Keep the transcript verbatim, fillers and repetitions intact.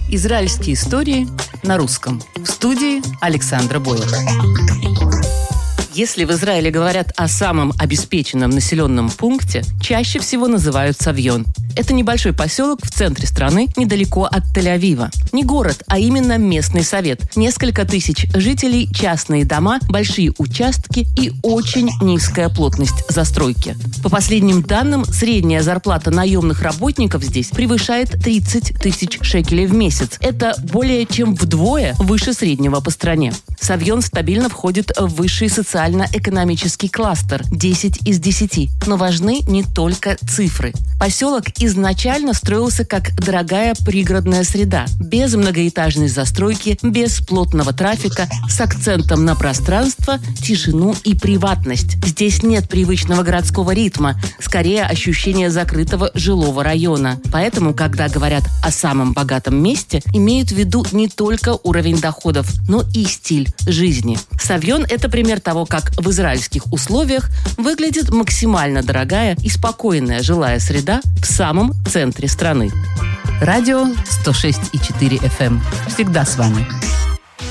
Израильские истории на русском. В студии Александра Бойлер. Если в Израиле говорят о самом обеспеченном населенном пункте, чаще всего называют Савьон. Это небольшой поселок в центре страны, недалеко от Тель-Авива. Не город, а именно местный совет. Несколько тысяч жителей, частные дома, большие участки и очень низкая плотность застройки. По последним данным, средняя зарплата наемных работников здесь превышает тридцать тысяч шекелей в месяц. Это более чем вдвое выше среднего по стране. Савьон стабильно входит в высший социально-экономический кластер – десять из десяти. Но важны не только цифры. Поселок изначально строился как дорогая пригородная среда, без многоэтажной застройки, без плотного трафика, с акцентом на пространство, тишину и приватность. Здесь нет привычного городского ритма, скорее ощущение закрытого жилого района. Поэтому, когда говорят о самом богатом месте, имеют в виду не только уровень доходов, но и стиль жизни. Савьон – это пример того, как в израильских условиях выглядит максимально дорогая и спокойная жилая среда в самом центре страны. Радио сто шесть и четыре эф эм. Всегда с вами.